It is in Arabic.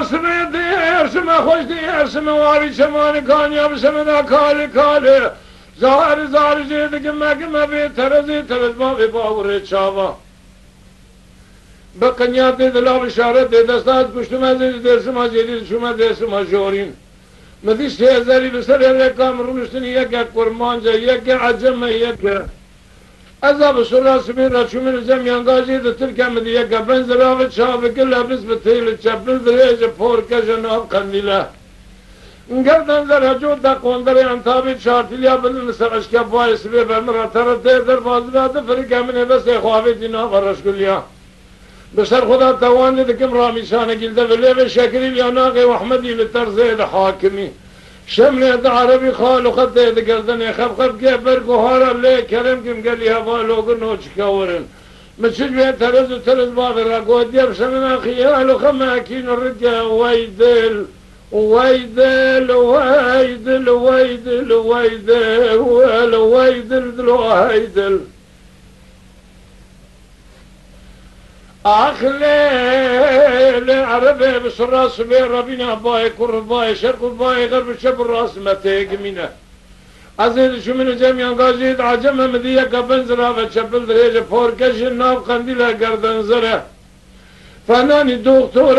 سراسمه دیرسمه خوش دیرسمه واری چمانی کانیاب سمه کالی کالی زاری زاری جیده گمه گمه بی ترزی ترزما بی باوری چاوا بکنیات دیده لاب اشارت دیده دستات کشتمه زیده دیرسمه جدید شمه دیرسمه جورین مدی سیزاری بسر یک کامرونشتنی یک کرمانجا یک عجمه یک أذهب الثلاث من رشومين زميان قاجي تلك مدية قبل زرافة شافك كلها بنسبة تيل تشبل ذريج فور كجناب قنديلة قردن ذرها جود دقون دري عن ثابت شارتليا بالنسر أشكا بايس بمرة ترى تيدر فازلات فريقا من بس إخوافي دينا فرش كليا بسر خدا تواني دكم رامي شانة قلت بليه شكري لياناقي وأحمدي للترزيد حاكمي شملت عربي خالو خطه دقردن خب كبر قهارا ليه كرم كم قال لي هوا لوغ نوش كورن مشج بيه ترز باغي راقو ديب شمنا خيالو خماكين الرجا ويدل ويدل ويدل ويدل ويدل ويدل ويدل أخلي عربي بسراس بي ربنا باي كر باي شرق باي غرب شب الراس متيق منه أزيد شو من جميع قاجيد عجمه مدية قبل زرافة شبل دريجة فور كش الناب قنديلة قردن زره فناني دكتور